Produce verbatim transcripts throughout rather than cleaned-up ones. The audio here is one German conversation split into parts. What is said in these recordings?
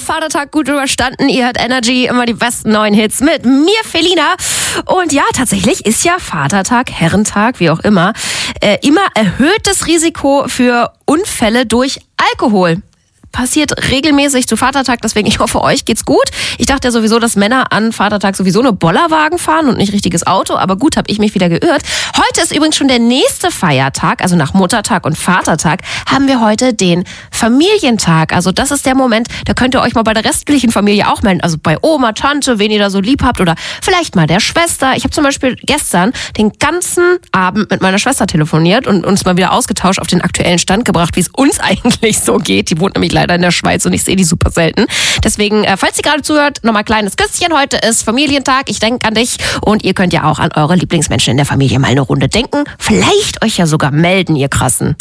Vatertag gut überstanden. Ihr hört Energy, immer die besten neuen Hits mit mir, Felina. Und ja, tatsächlich ist ja Vatertag, Herrentag, wie auch immer, äh, immer erhöhtes Risiko für Unfälle durch Alkohol. Passiert regelmäßig zu Vatertag, deswegen ich hoffe, euch geht's gut. Ich dachte ja sowieso, dass Männer an Vatertag sowieso nur Bollerwagen fahren und nicht richtiges Auto, aber gut, habe ich mich wieder geirrt. Heute ist übrigens schon der nächste Feiertag, also nach Muttertag und Vatertag haben wir heute den Familientag. Also das ist der Moment, da könnt ihr euch mal bei der restlichen Familie auch melden, also bei Oma, Tante, wen ihr da so lieb habt oder vielleicht mal der Schwester. Ich habe zum Beispiel gestern den ganzen Abend mit meiner Schwester telefoniert und uns mal wieder ausgetauscht, auf den aktuellen Stand gebracht, wie es uns eigentlich so geht. Die wohnt nämlich leider in der Schweiz und ich sehe die super selten. Deswegen, äh, falls ihr gerade zuhört, nochmal kleines Küsschen. Heute ist Familientag. Ich denke an dich und ihr könnt ja auch an eure Lieblingsmenschen in der Familie mal eine Runde denken. Vielleicht euch ja sogar melden, ihr Krassen.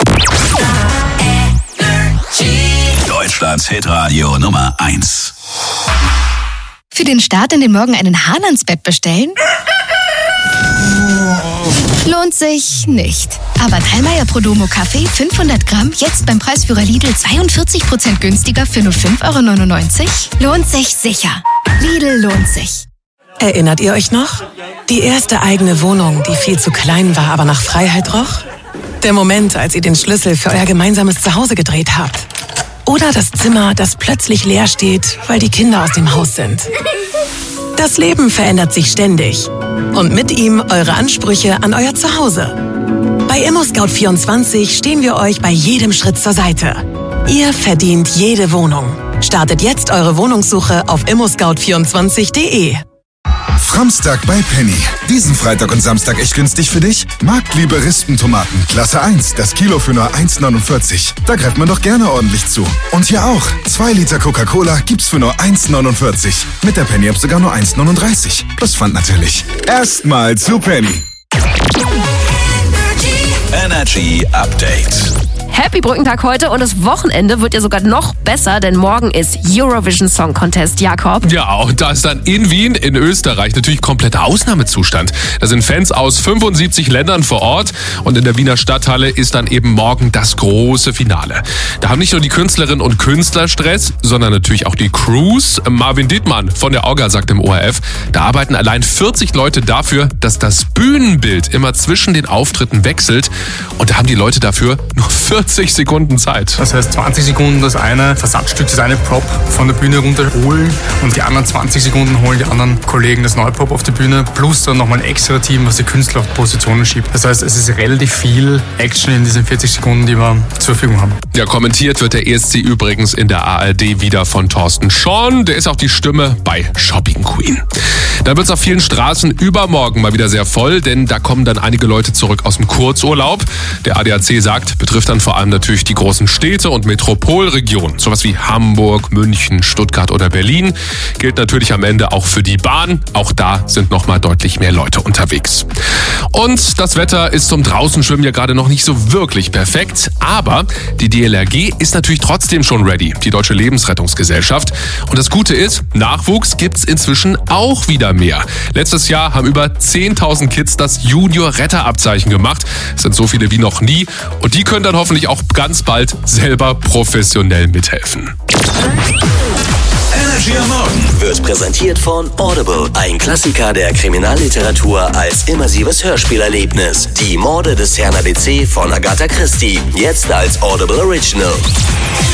Deutschlands Hitradio Nummer eins. Für den Start in den Morgen einen Hahn ans Bett bestellen? Lohnt sich nicht. Aber Dallmayr Prodomo Kaffee fünfhundert Gramm jetzt beim Preisführer Lidl zweiundvierzig Prozent günstiger für nur fünf Euro neunundneunzig? Lohnt sich sicher. Lidl lohnt sich. Erinnert ihr euch noch? Die erste eigene Wohnung, die viel zu klein war, aber nach Freiheit roch? Der Moment, als ihr den Schlüssel für euer gemeinsames Zuhause gedreht habt? Oder das Zimmer, das plötzlich leer steht, weil die Kinder aus dem Haus sind? Das Leben verändert sich ständig. Und mit ihm eure Ansprüche an euer Zuhause. Bei ImmoScout vierundzwanzig stehen wir euch bei jedem Schritt zur Seite. Ihr verdient jede Wohnung. Startet jetzt eure Wohnungssuche auf immo scout vierundzwanzig punkt de. Framstag bei Penny. Diesen Freitag und Samstag echt günstig für dich? Marktliebe Rispentomaten, Klasse eins, das Kilo für nur eins neunundvierzig. Da greift man doch gerne ordentlich zu. Und hier auch, zwei Liter Coca-Cola gibt's für nur eins neunundvierzig. Mit der Penny-App sogar nur eins neununddreißig. Plus Pfand natürlich. Erstmal zu Penny. Energy Update. Happy Brückentag heute und das Wochenende wird ja sogar noch besser, denn morgen ist Eurovision Song Contest, Jakob. Ja, und da ist dann in Wien, in Österreich, natürlich kompletter Ausnahmezustand. Da sind Fans aus fünfundsiebzig Ländern vor Ort und in der Wiener Stadthalle ist dann eben morgen das große Finale. Da haben nicht nur die Künstlerinnen und Künstler Stress, sondern natürlich auch die Crews. Marvin Dittmann von der Orga sagt im O R F, da arbeiten allein vierzig Leute dafür, dass das Bühnenbild immer zwischen den Auftritten wechselt und da haben die Leute dafür nur vierzig Sekunden Zeit. Das heißt zwanzig Sekunden das eine Versatzstück, das eine Prop von der Bühne runterholen und die anderen zwanzig Sekunden holen die anderen Kollegen das neue Prop auf die Bühne, plus dann nochmal ein extra Team, was die Künstler auf Positionen schiebt. Das heißt, es ist relativ viel Action in diesen vierzig Sekunden, die wir zur Verfügung haben. Ja, kommentiert wird der E S C übrigens in der A R D wieder von Thorsten Schorn. Der ist auch die Stimme bei Shopping Queen. Dann wird es auf vielen Straßen übermorgen mal wieder sehr voll, denn da kommen dann einige Leute zurück aus dem Kurzurlaub. Der A D A C sagt, betrifft dann vor allem natürlich die großen Städte und Metropolregionen. Sowas wie Hamburg, München, Stuttgart oder Berlin. Gilt natürlich am Ende auch für die Bahn. Auch da sind nochmal deutlich mehr Leute unterwegs. Und das Wetter ist zum Draußenschwimmen ja gerade noch nicht so wirklich perfekt. Aber die D L R G ist natürlich trotzdem schon ready. Die Deutsche Lebensrettungsgesellschaft. Und das Gute ist, Nachwuchs gibt's inzwischen auch wieder mehr. Letztes Jahr haben über zehntausend Kids das Junior-Retter-Abzeichen gemacht. Es sind so viele wie noch nie. Und die können dann hoffentlich auch ganz bald selber professionell mithelfen. Energy am Morgen wird präsentiert von Audible. Ein Klassiker der Kriminalliteratur als immersives Hörspielerlebnis. Die Morde des Herrn A B C von Agatha Christie. Jetzt als Audible Original.